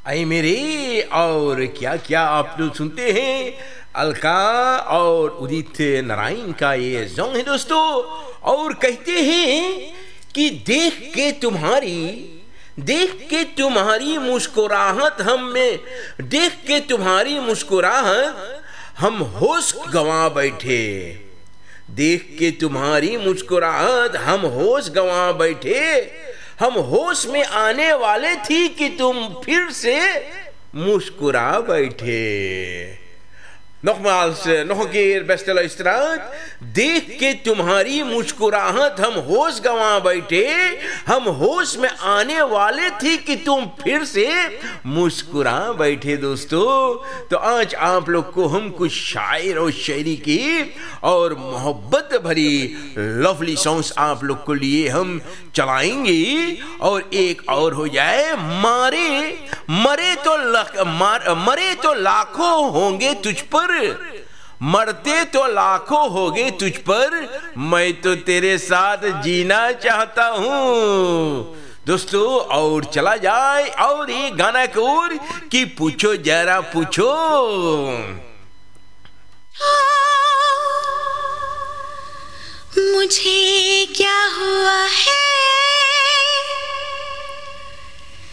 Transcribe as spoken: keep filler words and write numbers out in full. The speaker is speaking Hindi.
आई मेरे, और क्या क्या आप लोग सुनते हैं अलका और उदित नारायण का ये सॉन्ग है दोस्तों। और कहते हैं कि देख के तुम्हारी देख के तुम्हारी मुस्कुराहट हम में देख के तुम्हारी मुस्कुराहट हम होश गंवा बैठे। देख के तुम्हारी मुस्कुराहट हम होश गंवा बैठे। हम होश में आने वाले थी कि तुम फिर से मुस्कुरा बैठे। Nogmaals, uh, nog een keer, beste luisteraar. देख के तुम्हारी मुस्कुराहट हम होश गंवा बैठे। हम होश में आने वाले थे कि तुम फिर से मुस्कुरा बैठे। दोस्तों, तो आज आप लोग को हम कुछ शायर और शायरी की और मोहब्बत भरी लवली सॉन्ग्स आप लोग को लिए हम चलाएंगे। और एक और हो जाए, मारे मरे तो लख मार मरे तो लाखों होंगे तुझ पर, मरते तो लाखों होंगे तुझ पर, मैं तो तेरे साथ जीना चाहता हूँ। दोस्तों, और चला जाए और ये गाना को कि पूछो जरा पूछो।